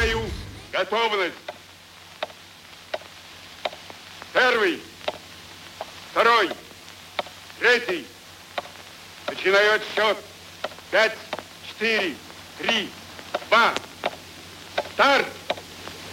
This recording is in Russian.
Объявляю готовность. Первый, второй, третий. Начинаю отсчет. 5, 4, 3, 2. Старт!